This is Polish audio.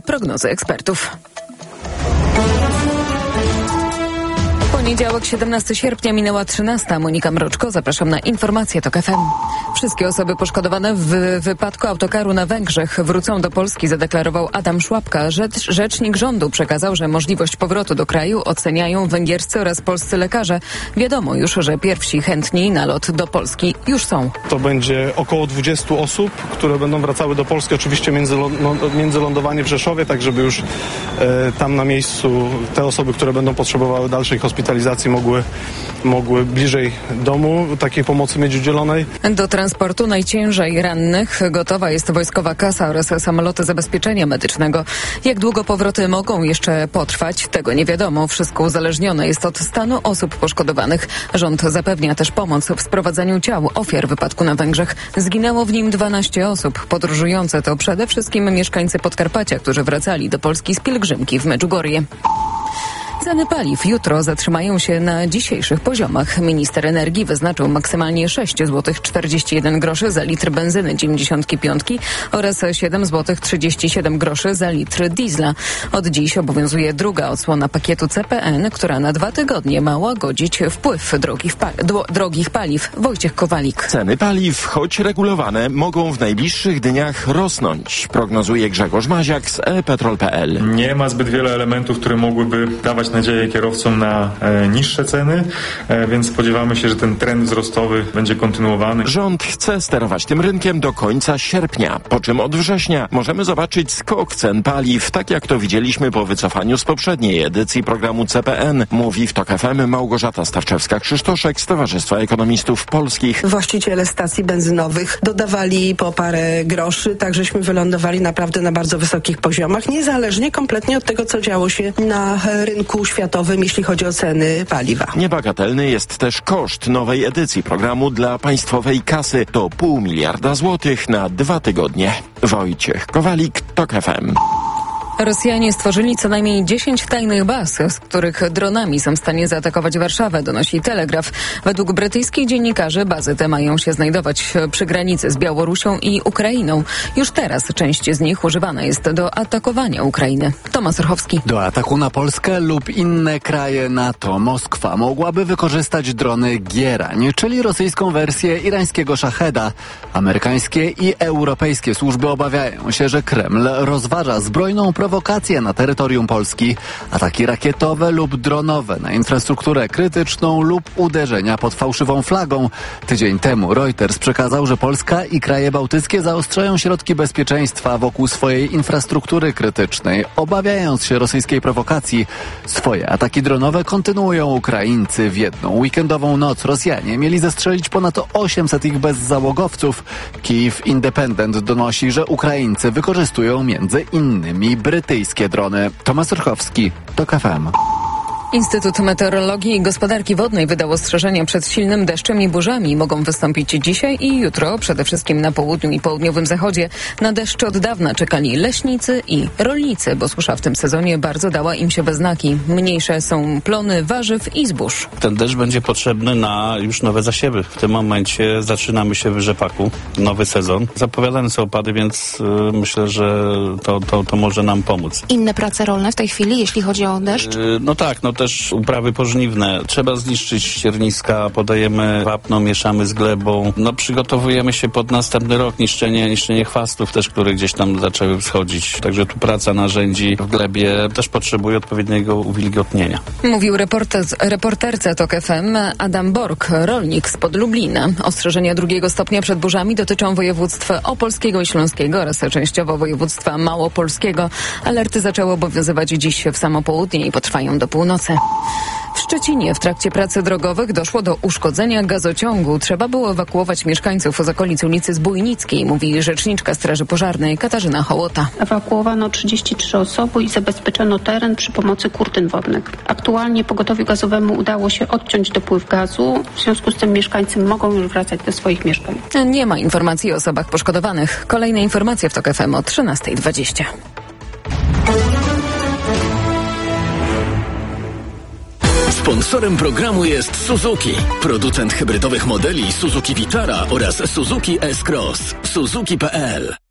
prognozy ekspertów. Poniedziałek, 17 sierpnia, minęła 13. Monika Mroczko, zapraszam na informacje TOK FM. Wszystkie osoby poszkodowane w wypadku autokaru na Węgrzech wrócą do Polski, zadeklarował Adam Szłapka. Rzecznik rządu przekazał, że możliwość powrotu do kraju oceniają węgierscy oraz polscy lekarze. Wiadomo już, że pierwsi chętni na lot do Polski już są. To będzie około 20 osób, które będą wracały do Polski, oczywiście międzylądowanie w Rzeszowie, tak żeby już tam na miejscu te osoby, które będą potrzebowały dalszej hospitalizacji, mogły bliżej domu takiej pomocy mieć udzielonej. Do transportu najciężej rannych gotowa jest wojskowa kasa oraz samoloty zabezpieczenia medycznego. Jak długo powroty mogą jeszcze potrwać, tego nie wiadomo. Wszystko uzależnione jest od stanu osób poszkodowanych. Rząd zapewnia też pomoc w sprowadzaniu ciał ofiar wypadku na Węgrzech. Zginęło w nim 12 osób. Podróżujące to przede wszystkim mieszkańcy Podkarpacia, którzy wracali do Polski z pielgrzymki w Medjugorje. Ceny paliw jutro zatrzymają się na dzisiejszych poziomach. Minister energii wyznaczył maksymalnie 6,41 zł za litr benzyny 95 oraz 7,37 zł za litr diesla. Od dziś obowiązuje druga odsłona pakietu CPN, która na 2 tygodnie ma łagodzić wpływ drogich paliw. Wojciech Kowalik. Ceny paliw, choć regulowane, mogą w najbliższych dniach rosnąć, prognozuje Grzegorz Maziak z ePetrol.pl. Nie ma zbyt wiele elementów, które mogłyby dawać nadzieję kierowcom na niższe ceny, więc spodziewamy się, że ten trend wzrostowy będzie kontynuowany. Rząd chce sterować tym rynkiem do końca sierpnia, po czym od września możemy zobaczyć skok cen paliw, tak jak to widzieliśmy po wycofaniu z poprzedniej edycji programu CPN, mówi w TOK FM Małgorzata Stawczewska-Krzysztoszek z Towarzystwa Ekonomistów Polskich. Właściciele stacji benzynowych dodawali po parę groszy, tak żeśmy wylądowali naprawdę na bardzo wysokich poziomach, niezależnie kompletnie od tego, co działo się na rynku światowym, jeśli chodzi o ceny paliwa. Niebagatelny jest też koszt nowej edycji programu dla państwowej kasy. To 0,5 miliarda złotych na 2 tygodnie. Wojciech Kowalik, TOK FM. Rosjanie stworzyli co najmniej 10 tajnych baz, z których dronami są w stanie zaatakować Warszawę, donosi Telegraf. Według brytyjskich dziennikarzy bazy te mają się znajdować przy granicy z Białorusią i Ukrainą. Już teraz część z nich używana jest do atakowania Ukrainy. Tomasz Orchowski. Do ataku na Polskę lub inne kraje NATO Moskwa mogłaby wykorzystać drony Gierań, czyli rosyjską wersję irańskiego Szacheda. Amerykańskie i europejskie służby obawiają się, że Kreml rozważa zbrojną prowokacje na terytorium Polski, ataki rakietowe lub dronowe na infrastrukturę krytyczną lub uderzenia pod fałszywą flagą. Tydzień temu Reuters przekazał, że Polska i kraje bałtyckie zaostrzają środki bezpieczeństwa wokół swojej infrastruktury krytycznej, obawiając się rosyjskiej prowokacji. Swoje ataki dronowe kontynuują Ukraińcy. W jedną weekendową noc Rosjanie mieli zestrzelić ponad 800 ich bezzałogowców. Kyiv Independent donosi, że Ukraińcy wykorzystują między innymi brytyjskie drony. Tomasz Orchowski, TOK FM. Instytut Meteorologii i Gospodarki Wodnej wydał ostrzeżenia przed silnym deszczem i burzami. Mogą wystąpić dzisiaj i jutro, przede wszystkim na południu i południowym zachodzie. Na deszcz od dawna czekali leśnicy i rolnicy, bo susza w tym sezonie bardzo dała im się we znaki. Mniejsze są plony warzyw i zbóż. Ten deszcz będzie potrzebny na już nowe zasiewy. W tym momencie zaczynamy się w rzepaku, nowy sezon. Zapowiadane są opady, więc myślę, że to może nam pomóc. Inne prace rolne w tej chwili, jeśli chodzi o deszcz? Też uprawy pożniwne. Trzeba zniszczyć ścierniska, podajemy wapno, mieszamy z glebą. Przygotowujemy się pod następny rok, niszczenie chwastów też, które gdzieś tam zaczęły wschodzić. Także tu praca narzędzi w glebie też potrzebuje odpowiedniego uwilgotnienia. Mówił reporterce TOK FM Adam Borg, rolnik spod Lublina. Ostrzeżenia 2 stopnia przed burzami dotyczą województw opolskiego i śląskiego oraz częściowo województwa małopolskiego. Alerty zaczęły obowiązywać dziś w samo południe i potrwają do północy. W Szczecinie w trakcie pracy drogowych doszło do uszkodzenia gazociągu. Trzeba było ewakuować mieszkańców z okolic ulicy Zbójnickiej, mówi rzeczniczka Straży Pożarnej Katarzyna Hołota. Ewakuowano 33 osoby i zabezpieczono teren przy pomocy kurtyn wodnych. Aktualnie pogotowiu gazowemu udało się odciąć dopływ gazu, w związku z tym mieszkańcy mogą już wracać do swoich mieszkań. Nie ma informacji o osobach poszkodowanych. Kolejne informacje w TOK FM o 13:20. Sponsorem programu jest Suzuki, producent hybrydowych modeli Suzuki Vitara oraz Suzuki S-Cross. Suzuki.pl